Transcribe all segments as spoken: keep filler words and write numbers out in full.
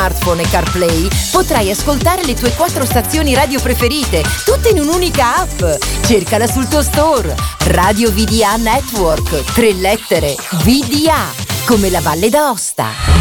smartphone e CarPlay potrai ascoltare le tue quattro stazioni radio preferite, tutte in un'unica app. Cercala sul tuo store. Radio V D A Network, tre lettere, V D A, come la Valle d'Aosta.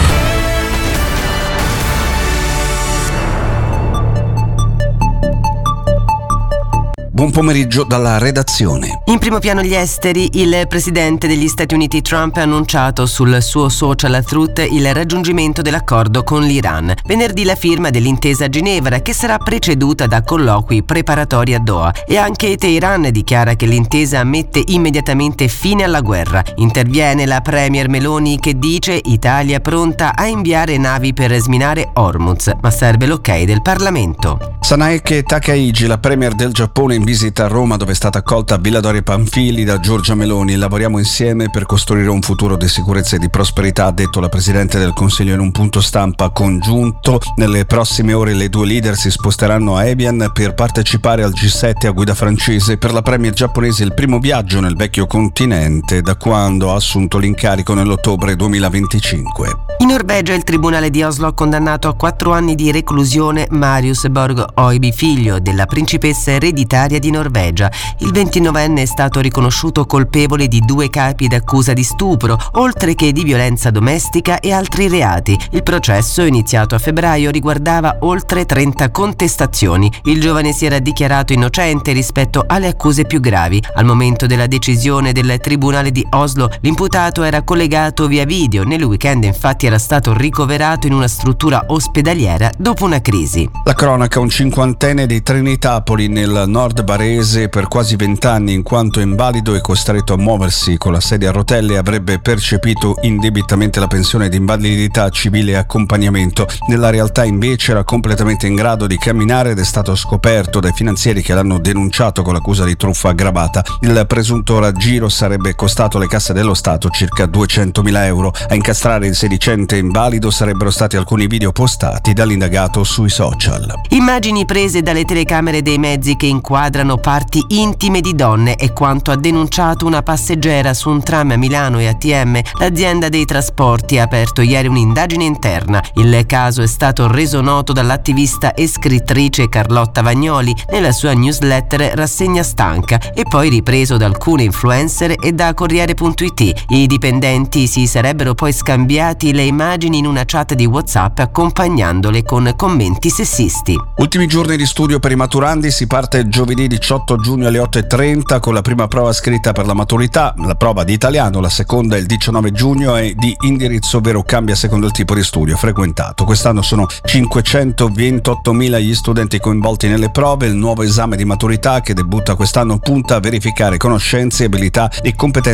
Buon pomeriggio dalla redazione. In primo piano gli esteri, il presidente degli Stati Uniti Trump ha annunciato sul suo social Truth il raggiungimento dell'accordo con l'Iran. Venerdì la firma dell'intesa a Ginevra, che sarà preceduta da colloqui preparatori a Doha, e anche Teheran dichiara che l'intesa mette immediatamente fine alla guerra. Interviene la premier Meloni, che dice Italia pronta a inviare navi per sminare Hormuz, ma serve l'ok del Parlamento. Sanae Takaichi, la premier del Giappone, in visita a Roma, dove è stata accolta a Villa Doria Pamphili da Giorgia Meloni. Lavoriamo insieme per costruire un futuro di sicurezza e di prosperità, ha detto la Presidente del Consiglio in un punto stampa congiunto. Nelle prossime ore le due leader si sposteranno a Evian per partecipare al G sette a guida francese. Per la premier giapponese il primo viaggio nel vecchio continente da quando ha assunto l'incarico nell'ottobre duemilaventicinque. In Norvegia il tribunale di Oslo ha condannato a quattro anni di reclusione Marius Borg Oiby, figlio della principessa ereditaria di Norvegia. Il ventinovenne è stato riconosciuto colpevole di due capi d'accusa di stupro, oltre che di violenza domestica e altri reati. Il processo, iniziato a febbraio, riguardava oltre trenta contestazioni. Il giovane si era dichiarato innocente rispetto alle accuse più gravi. Al momento della decisione del tribunale di Oslo, l'imputato era collegato via video. Nel weekend, infatti, era stato ricoverato in una struttura ospedaliera dopo una crisi. La cronaca: un cinquantenne di Trinitapoli nel nord barese per quasi vent'anni, in quanto invalido e costretto a muoversi con la sedia a rotelle, avrebbe percepito indebitamente la pensione di invalidità civile e accompagnamento. Nella realtà invece era completamente in grado di camminare ed è stato scoperto dai finanzieri, che l'hanno denunciato con l'accusa di truffa aggravata. Il presunto raggiro sarebbe costato alle casse dello Stato circa duecentomila euro. A incastrare il sedicente invalido sarebbero stati alcuni video postati dall'indagato sui social. Immagini prese dalle telecamere dei mezzi che inquadrano parti intime di donne è quanto ha denunciato una passeggera su un tram a Milano e A T M. L'azienda dei trasporti ha aperto ieri un'indagine interna. Il caso è stato reso noto dall'attivista e scrittrice Carlotta Vagnoli nella sua newsletter Rassegna Stanca, e poi ripreso da alcune influencer e da Corriere punto it. I dipendenti si sarebbero poi scambiati le immagini in una chat di WhatsApp, accompagnandole con commenti sessisti. Ultimi giorni di studio per i maturandi. Si parte giovedì diciotto giugno alle otto e trenta con la prima prova scritta per la maturità, la prova di italiano. La seconda il diciannove giugno è di indirizzo, ovvero cambia secondo il tipo di studio frequentato. Quest'anno sono cinquecentoventottomila gli studenti coinvolti nelle prove. Il nuovo esame di maturità, che debutta quest'anno, punta a verificare conoscenze, abilità e competenze